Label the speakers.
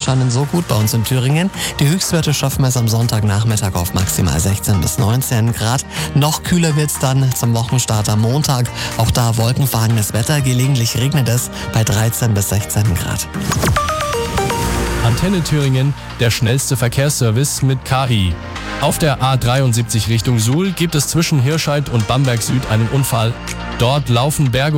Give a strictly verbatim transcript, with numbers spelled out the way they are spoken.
Speaker 1: anscheinend so gut bei uns in Thüringen. Die Höchstwerte schaffen wir es am Sonntagnachmittag auf maximal sechzehn bis neunzehn Grad. Noch kühler wird es dann zum Wochenstart am Montag. Auch da wolkenverhangenes Wetter, gelegentlich regnet es bei dreizehn bis sechzehn Grad.
Speaker 2: Antenne Thüringen, der schnellste Verkehrsservice mit K I. Auf der A dreiundsiebzig Richtung Suhl gibt es zwischen Hirscheid und Bamberg Süd einen Unfall. Dort laufen Berge